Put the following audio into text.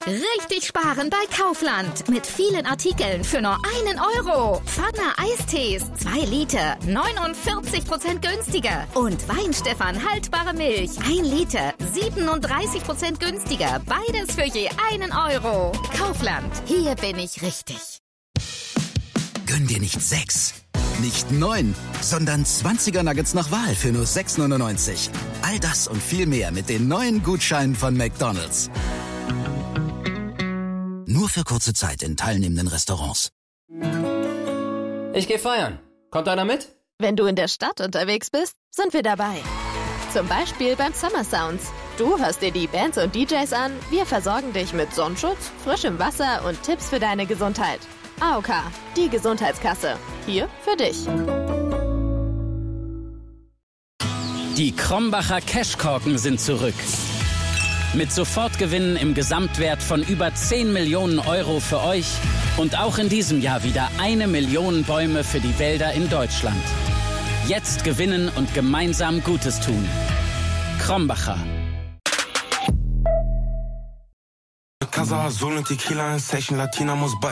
Richtig sparen bei Kaufland. Mit vielen Artikeln für nur 1 Euro. Pfanner Eistees, 2 Liter, 49% günstiger. Und Weinstefan haltbare Milch, 1 Liter, 37% günstiger. Beides für je 1 Euro. Kaufland, hier bin ich richtig. Gönn dir nicht 6, nicht 9, sondern 20er Nuggets nach Wahl für nur 6,99. All das und viel mehr mit den neuen Gutscheinen von McDonald's. Nur für kurze Zeit in teilnehmenden Restaurants. Ich gehe feiern. Kommt einer mit? Wenn du in der Stadt unterwegs bist, sind wir dabei. Zum Beispiel beim Summer Sounds. Du hörst dir die Bands und DJs an, wir versorgen dich mit Sonnenschutz, frischem Wasser und Tipps für deine Gesundheit. AOK, die Gesundheitskasse. Hier für dich. Die Krombacher Cashkorken sind zurück. Mit Sofortgewinnen im Gesamtwert von über 10 Millionen Euro für euch und auch in diesem Jahr wieder 1 Million Bäume für die Wälder in Deutschland. Jetzt gewinnen und gemeinsam Gutes tun. Krombacher. Casa Azul, un tequila în session, Latina muss